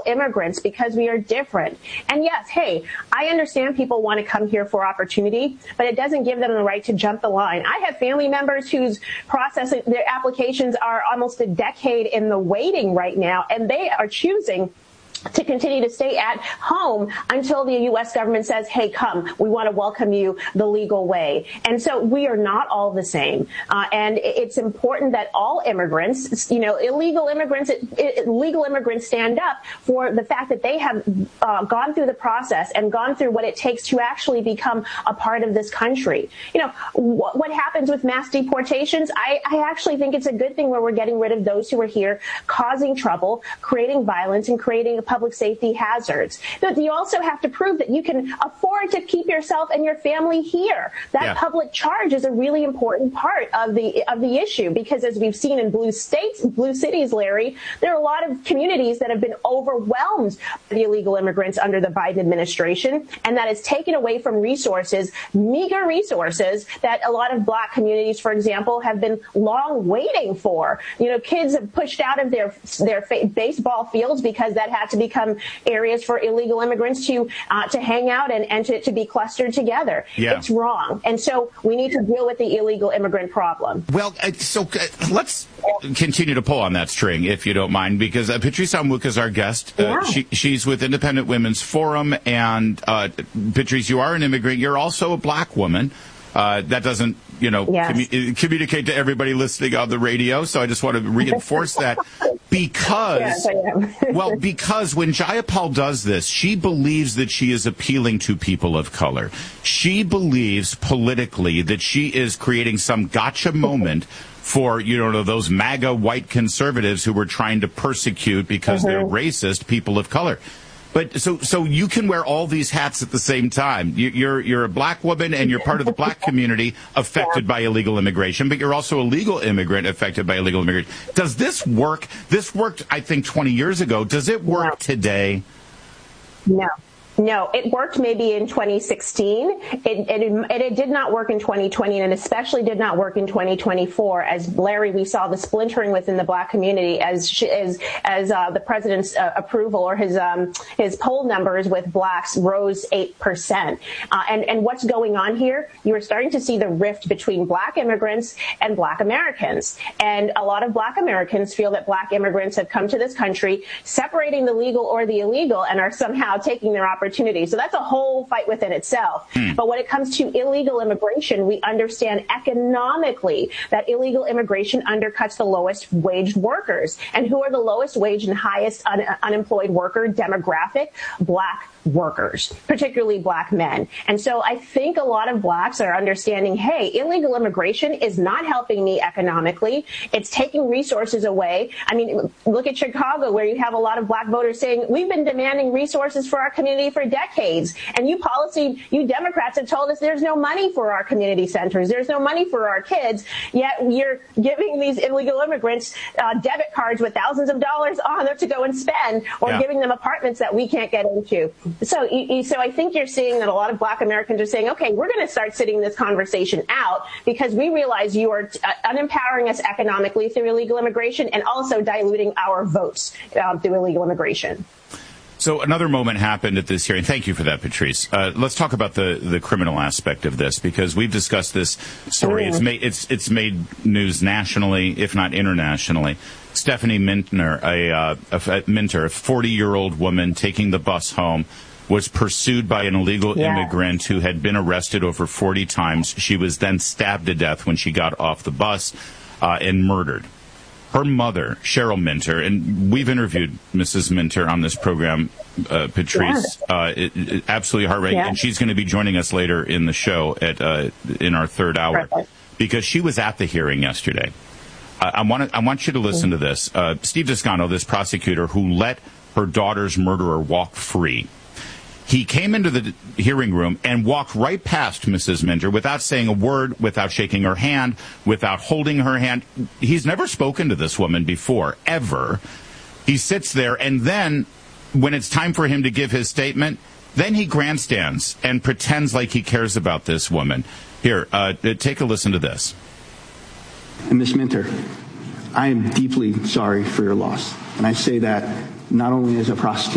immigrants because we are different. And yes, hey, I understand people want to come here for opportunity, but it doesn't give them the right to jump the line. I have family members whose processing their applications are almost a decade in the waiting right now, and they are choosing to continue to stay at home until the U.S. government says, hey, come, we want to welcome you the legal way. And so we are not all the same. And it's important that all immigrants, illegal immigrants, legal immigrants stand up for the fact that they have gone through the process and gone through what it takes to actually become a part of this country. What happens with mass deportations? I actually think it's a good thing where we're getting rid of those who are here causing trouble, creating violence, and creating public safety hazards. But you also have to prove that you can afford to keep yourself and your family here. That public charge is a really important part of the issue, because as we've seen in blue cities, Larry, there are a lot of communities that have been overwhelmed by the illegal immigrants under the Biden administration, and that has taken away from resources, meager resources, that a lot of black communities, for example, have been long waiting for. Kids have pushed out of their baseball fields because that had to become areas for illegal immigrants to hang out and to be clustered together. Yeah. It's wrong. And so we need to deal with the illegal immigrant problem. Well, let's continue to pull on that string, if you don't mind, because Patrice Onwuka is our guest. She's with Independent Women's Forum. And Patrice, you are an immigrant. You're also a black woman. That doesn't, communicate to everybody listening on the radio. So I just want to reinforce that. Because when Jayapal does this, she believes that she is appealing to people of color. She believes politically that she is creating some gotcha moment for, those MAGA white conservatives who were trying to persecute because they're racist people of color. But so you can wear all these hats at the same time. You're a black woman and you're part of the black community affected by illegal immigration, but you're also a legal immigrant affected by illegal immigration. Does this work? This worked, I think, 20 years ago. Does it work today? No, it worked maybe in 2016. It did not work in 2020, and it especially did not work in 2024. As Larry, we saw the splintering within the black community as the president's approval or his poll numbers with blacks rose 8%. And what's going on here? You are starting to see the rift between black immigrants and black Americans. And a lot of black Americans feel that black immigrants have come to this country, separating the legal or the illegal, and are somehow taking their opportunity. So that's a whole fight within itself. But when it comes to illegal immigration, we understand economically that illegal immigration undercuts the lowest waged workers. And who are the lowest wage and highest unemployed worker demographic? Black workers, particularly black men. And so I think a lot of blacks are understanding, hey, illegal immigration is not helping me economically. It's taking resources away. I mean, look at Chicago, where you have a lot of black voters saying, we've been demanding resources for our community for decades. And you Democrats have told us there's no money for our community centers. There's no money for our kids. Yet you're giving these illegal immigrants debit cards with thousands of dollars on them to go and spend, or giving them apartments that we can't get into. So I think you're seeing that a lot of black Americans are saying, okay, we're going to start sitting this conversation out because we realize you are unempowering us economically through illegal immigration and also diluting our votes through illegal immigration. So another moment happened at this hearing. Thank you for that, Patrice. Let's talk about the criminal aspect of this, because we've discussed this story. It's made news nationally, if not internationally. Stephanie Minter, a 40-year-old woman taking the bus home, was pursued by an illegal immigrant who had been arrested over 40 times. She was then stabbed to death when she got off the bus and murdered. Her mother, Cheryl Minter, and we've interviewed Mrs. Minter on this program, Patrice, absolutely heartbreaking, and she's going to be joining us later in the show in our third hour, because she was at the hearing yesterday. I want you to listen to this. Steve Descano, this prosecutor who let her daughter's murderer walk free, he came into the hearing room and walked right past Mrs. Minter without saying a word, without shaking her hand, without holding her hand. He's never spoken to this woman before, ever. He sits there, and then when it's time for him to give his statement, then he grandstands and pretends like he cares about this woman. Here, take a listen to this. And Ms. Minter, I am deeply sorry for your loss. And I say that not only as a prosecutor,